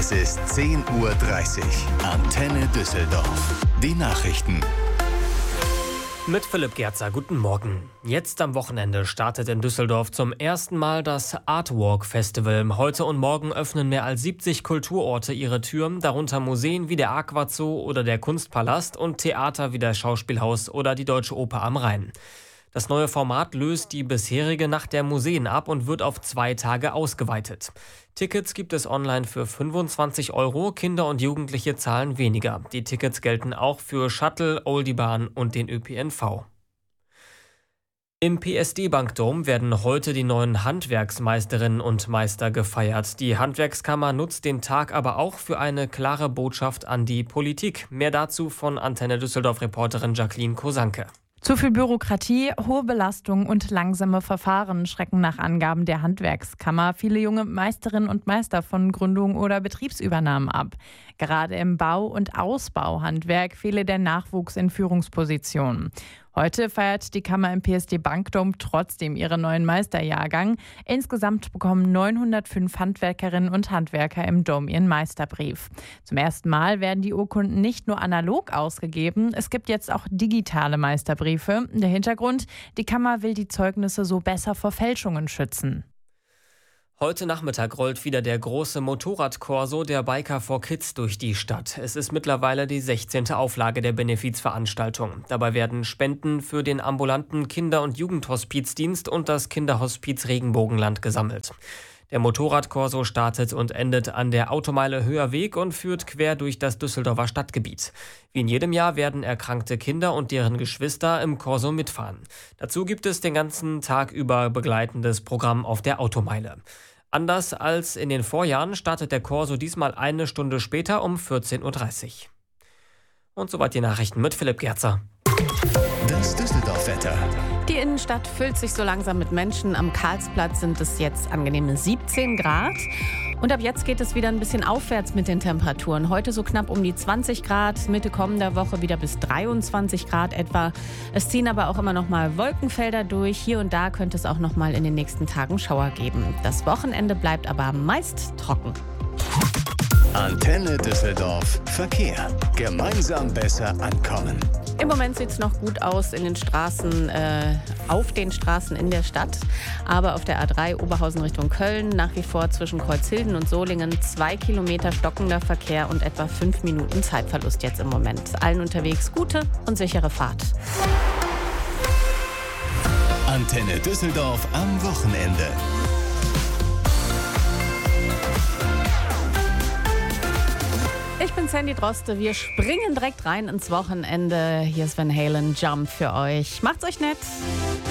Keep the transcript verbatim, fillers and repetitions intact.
Es ist zehn Uhr dreißig. Antenne Düsseldorf. Die Nachrichten. Mit Philipp Gerzer, guten Morgen. Jetzt am Wochenende startet in Düsseldorf zum ersten Mal das Artwalk Festival. Heute und morgen öffnen mehr als siebzig Kulturorte ihre Türen, darunter Museen wie der Aqua Zoo oder der Kunstpalast und Theater wie das Schauspielhaus oder die Deutsche Oper am Rhein. Das neue Format löst die bisherige Nacht der Museen ab und wird auf zwei Tage ausgeweitet. Tickets gibt es online für fünfundzwanzig Euro, Kinder und Jugendliche zahlen weniger. Die Tickets gelten auch für Shuttle, Oldibahn und den Ö P N V. Im P S D-Bankdom werden heute die neuen Handwerksmeisterinnen und Meister gefeiert. Die Handwerkskammer nutzt den Tag aber auch für eine klare Botschaft an die Politik. Mehr dazu von Antenne Düsseldorf-Reporterin Jacqueline Kosanke. Zu viel Bürokratie, hohe Belastung und langsame Verfahren schrecken nach Angaben der Handwerkskammer viele junge Meisterinnen und Meister von Gründung oder Betriebsübernahmen ab. Gerade im Bau- und Ausbauhandwerk fehle der Nachwuchs in Führungspositionen. Heute feiert die Kammer im P S D-Bankdom trotzdem ihren neuen Meisterjahrgang. Insgesamt bekommen neunhundertfünf Handwerkerinnen und Handwerker im Dom ihren Meisterbrief. Zum ersten Mal werden die Urkunden nicht nur analog ausgegeben, es gibt jetzt auch digitale Meisterbriefe. Der Hintergrund: Die Kammer will die Zeugnisse so besser vor Fälschungen schützen. Heute Nachmittag rollt wieder der große Motorradkorso der Biker for Kids durch die Stadt. Es ist mittlerweile die sechzehnte Auflage der Benefizveranstaltung. Dabei werden Spenden für den ambulanten Kinder- und Jugendhospizdienst und das Kinderhospiz Regenbogenland gesammelt. Der Motorradkorso startet und endet an der Automeile Höherweg und führt quer durch das Düsseldorfer Stadtgebiet. Wie in jedem Jahr werden erkrankte Kinder und deren Geschwister im Korso mitfahren. Dazu gibt es den ganzen Tag über begleitendes Programm auf der Automeile. Anders als in den Vorjahren startet der Korso diesmal eine Stunde später um vierzehn Uhr dreißig. Und soweit die Nachrichten mit Philipp Gerzer. Das Düsseldorf-Wetter. Die Innenstadt füllt sich so langsam mit Menschen. Am Karlsplatz sind es jetzt angenehme siebzehn Grad. Und ab jetzt geht es wieder ein bisschen aufwärts mit den Temperaturen. Heute so knapp um die zwanzig Grad, Mitte kommender Woche wieder bis dreiundzwanzig Grad etwa. Es ziehen aber auch immer noch mal Wolkenfelder durch. Hier und da könnte es auch noch mal in den nächsten Tagen Schauer geben. Das Wochenende bleibt aber meist trocken. Antenne Düsseldorf Verkehr. Gemeinsam besser ankommen. Im Moment sieht es noch gut aus in den Straßen, äh, auf den Straßen in der Stadt. Aber auf der A drei Oberhausen Richtung Köln nach wie vor zwischen Kreuzhilden und Solingen zwei Kilometer stockender Verkehr und etwa fünf Minuten Zeitverlust jetzt im Moment. Allen unterwegs gute und sichere Fahrt. Antenne Düsseldorf am Wochenende. Ich bin Sandy Droste. Wir springen direkt rein ins Wochenende. Hier ist Van Halen Jump für euch. Macht's euch nett.